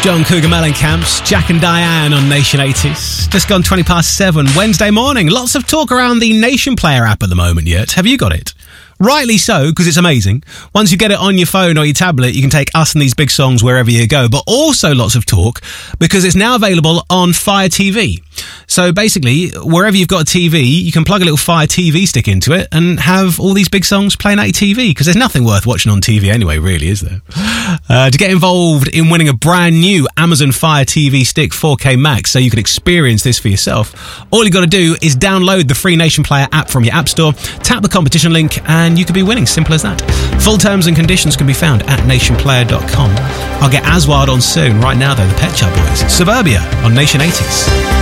John Cougar Mellencamp's Jack and Diane on Nation 80s. Just gone 20 past 7, Wednesday morning. Lots of talk around the Nation Player app at the moment yet. Have you got it? Rightly so, because it's amazing. Once you get it on your phone or your tablet, you can take us and these big songs wherever you go. But also lots of talk because it's now available on Fire TV. So basically, wherever you've got a TV, you can plug a little Fire TV stick into it and have all these big songs playing at your TV, because there's nothing worth watching on TV anyway, really, is there? To get involved in winning a brand new Amazon Fire TV Stick 4K Max so you can experience this for yourself, all you got to do is download the free Nation Player app from your app store, tap the competition link, and you could be winning. Simple as that. Full terms and conditions can be found at nationplayer.com. I'll get Aswad on soon. Right now, though, the Pet Shop Boys. Suburbia on Nation 80s.